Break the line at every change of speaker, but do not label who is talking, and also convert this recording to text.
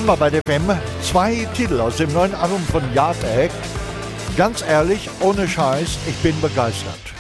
Immer bei der FM 2 Titel aus dem neuen Album von Yard Act. Ganz ehrlich, ohne Scheiß, ich bin begeistert.